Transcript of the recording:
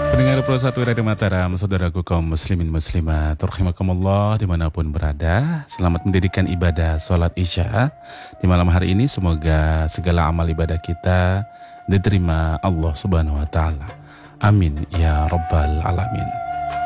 Pendengar Pro 1 Radio Mataram, saudaraku kaum muslimin muslimat, rahimakumullah dimanapun berada. Selamat mendirikan ibadah sholat isya di malam hari ini. Semoga segala amal ibadah kita diterima Allah Subhanahu wa Ta'ala. Amin ya Rabbal Alamin.